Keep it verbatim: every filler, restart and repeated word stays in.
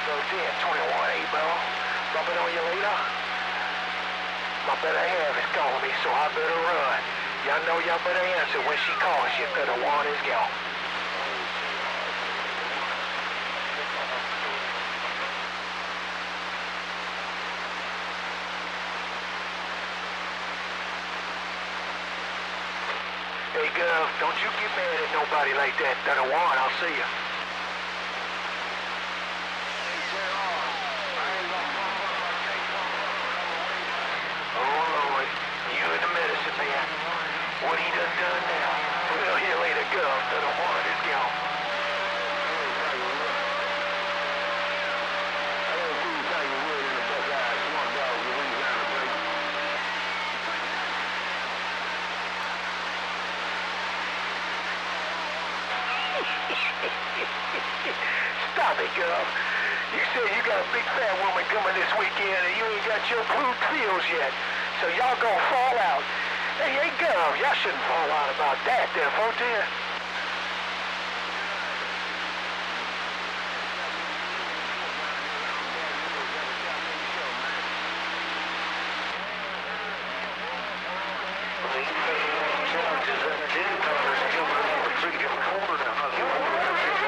ten, twenty-one, eight ball. Bumping on you later. My better half is calling me, so I better run. Y'all know y'all better answer when she calls you, cause the one is gone. Hey, girl, don't you get mad at nobody like that. That a one, I'll see you. Oh, Lord, you and the medicine man. What he done done now? Well, here later, girl, that a one is gone. Stop it, girl. You said you got a big fat woman coming this weekend and you ain't got your blue pills yet. So y'all gonna fall out. Hey, hey, girl, y'all shouldn't fall out about that there, folks.